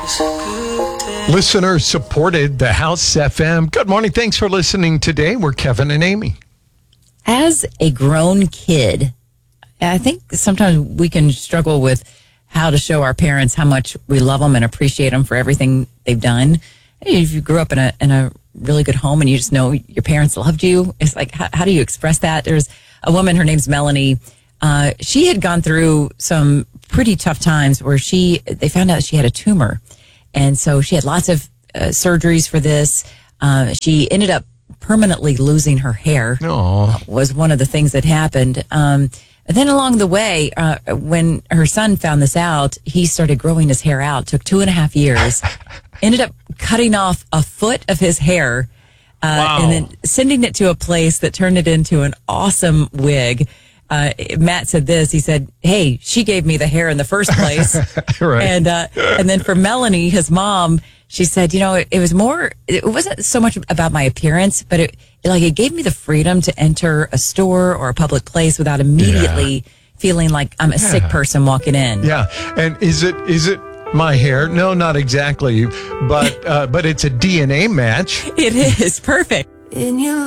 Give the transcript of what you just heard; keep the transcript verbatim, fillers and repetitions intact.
Listener supported the House F M. Good morning. Thanks for listening today. We're Kevin and Amy. As a grown kid, I think sometimes we can struggle with how to show our parents how much we love them and appreciate them for everything they've done. If you grew up in a in a really good home and you just know your parents loved you, it's like, how, how do you express that? There's a woman, her name's Melanie. Uh, she had gone through some pretty tough times where she they found out she had a tumor. And so she had lots of uh, surgeries for this. Uh, she ended up permanently losing her hair. Aww. Was one of the things that happened. Um, and then along the way, uh, when her son found this out, he started growing his hair out. Took two and a half years. Ended up cutting off a foot of his hair. Uh, wow. And then sending it to a place that turned it into an awesome wig. Uh, Matt said this. He said, "Hey, she gave me the hair in the first place." Right. And uh, and then for Melanie, his mom, she said, "You know, it, it was more. It wasn't so much about my appearance, but it, it like it gave me the freedom to enter a store or a public place without immediately yeah. feeling like I'm a yeah. sick person walking in." Yeah. And is it is it my hair? No, not exactly. But uh, but it's a D N A match. It is perfect. In your